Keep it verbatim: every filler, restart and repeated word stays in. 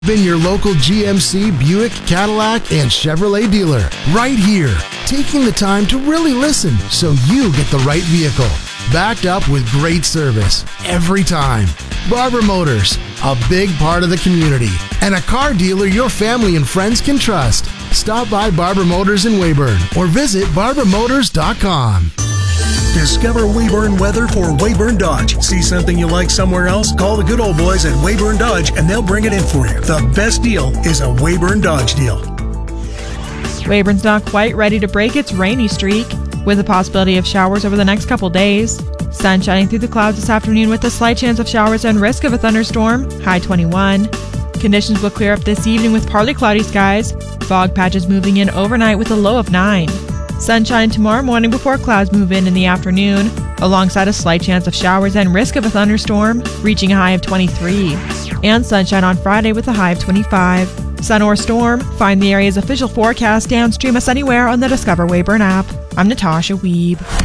Been your local G M C, Buick, Cadillac, and Chevrolet dealer. Right here. Taking the time to really listen so you get the right vehicle. Backed up with great service every time. Barber Motors, a big part of the community. And a car dealer your family and friends can trust. Stop by Barber Motors in Weyburn or visit barber motors dot com. Discover Weyburn weather for Weyburn Dodge. See something you like somewhere else? Call the good old boys at Weyburn Dodge and they'll bring it in for you. The best deal is a Weyburn Dodge deal. Weyburn's not quite ready to break its rainy streak, with the possibility of showers over the next couple days. Sun shining through the clouds this afternoon with a slight chance of showers and risk of a thunderstorm, high twenty-one. Conditions will clear up this evening with partly cloudy skies. Fog patches moving in overnight with a low of nine. Sunshine tomorrow morning before clouds move in in the afternoon, alongside a slight chance of showers and risk of a thunderstorm, reaching a high of twenty-three. And sunshine on Friday with a high of twenty-five. Sun or storm, find the area's official forecast downstream us anywhere on the Discover Weyburn app. I'm Natasha Weeb.